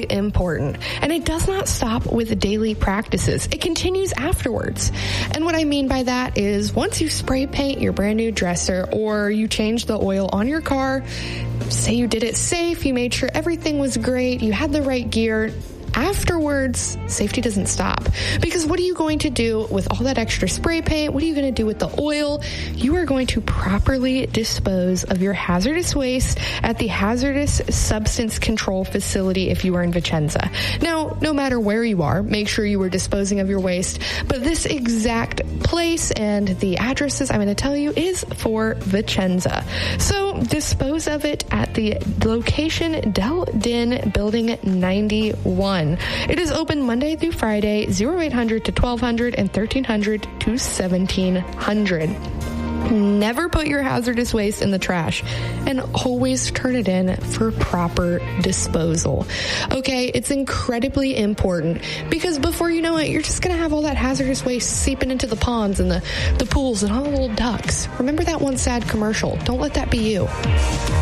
important. And it does not stop with daily practices. It continues afterwards. And what I mean by that is once you spray paint your brand new dresser or you change the oil on your car, say you did it safe, you made sure everything was great, you had the right gear, afterwards, safety doesn't stop. Because what are you going to do with all that extra spray paint? What are you going to do with the oil? You are going to properly dispose of your hazardous waste at the Hazardous Substance Control Facility if you are in Vicenza. Now, no matter where you are, make sure you are disposing of your waste. But this exact place and the addresses I'm going to tell you is for Vicenza. So dispose of it at the location Del Din Building 91. It is open Monday through Friday, 0800 to 1200 and 1300 to 1700. Never put your hazardous waste in the trash and always turn it in for proper disposal. Okay, it's incredibly important because before you know it, you're just going to have all that hazardous waste seeping into the ponds and the pools and all the little ducks. Remember that one sad commercial. Don't let that be you.